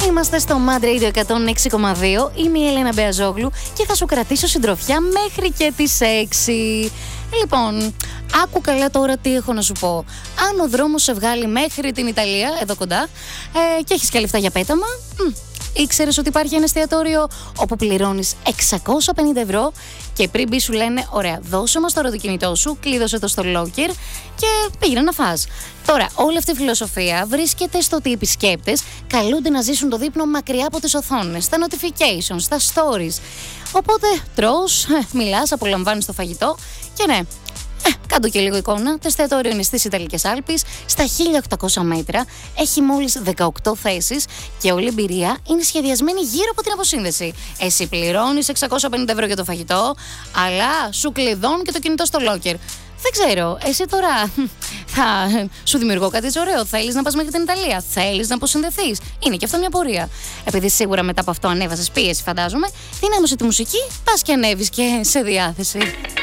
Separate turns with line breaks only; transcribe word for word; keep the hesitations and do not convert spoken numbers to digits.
Είμαστε στο Mad Radio εκατόν έξι κόμμα δύο. Είμαι η Έλενα Μπεαζόγλου και θα σου κρατήσω συντροφιά μέχρι και τις έξι. Λοιπόν, άκου καλά τώρα τι έχω να σου πω. Αν ο δρόμος σε βγάλει μέχρι την Ιταλία, εδώ κοντά, ε, και έχεις και λεφτά για πέταμα, μ, ήξερες ότι υπάρχει ένα εστιατόριο όπου πληρώνεις εξακόσια πενήντα ευρώ και πριν μπει σου λένε ωραία, δώσε μας τώρα το κινητό σου, κλείδωσε το στο locker και πήγαινε να φας. Τώρα, όλη αυτή η φιλοσοφία βρίσκεται στο ότι οι επισκέπτες καλούνται να ζήσουν το δείπνο μακριά από τις οθόνες, στα notifications, στα stories. Οπότε τρως, μιλάς, απολαμβάνεις το φαγητό και ναι, Ε, κάντο και λίγο εικόνα. Το εστιατόριο είναι στις Ιταλικές Άλπεις, στα χίλια οκτακόσια μέτρα, έχει μόλις δεκαοκτώ θέσεις και όλη η εμπειρία είναι σχεδιασμένη γύρω από την αποσύνδεση. Εσύ πληρώνεις εξακόσια πενήντα ευρώ για το φαγητό, αλλά σου κλειδώνουν και το κινητό στο locker. Δεν ξέρω, εσύ τώρα θα σου δημιουργώ κάτι ωραίο. Θέλεις να πας μέχρι την Ιταλία, θέλεις να αποσυνδεθείς. Είναι και αυτό μια πορεία. Επειδή σίγουρα μετά από αυτό ανέβασες πίεση, φαντάζομαι, δυνάμωσε τη μουσική, πας και ανέβεις και σε διάθεση.